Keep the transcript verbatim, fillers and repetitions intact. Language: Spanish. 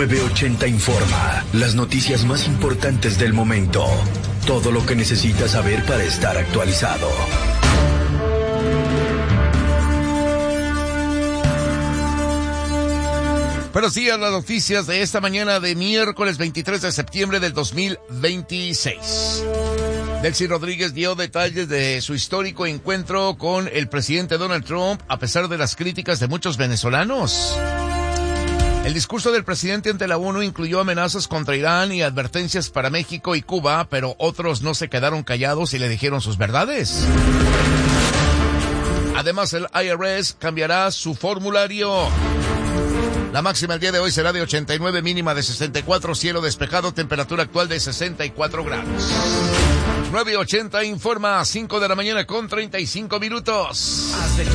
nueve ochenta Informa. Las noticias más importantes del momento. Todo lo que necesitas saber para estar actualizado. Buenos días, las noticias de esta mañana de miércoles veintitrés de septiembre del dos mil veintiséis. Delcy Rodríguez dio detalles de su histórico encuentro con el presidente Donald Trump a pesar de las críticas de muchos venezolanos. El discurso del presidente ante la ONU incluyó amenazas contra Irán y advertencias para México y Cuba, pero otros no se quedaron callados y le dijeron sus verdades. Además, el I R S cambiará su formulario. La máxima el día de hoy será de ochenta y nueve, mínima de sesenta y cuatro, cielo despejado, temperatura actual de sesenta y cuatro grados. nueve ochenta Informa, cinco de la mañana con treinta y cinco minutos. Haz de tu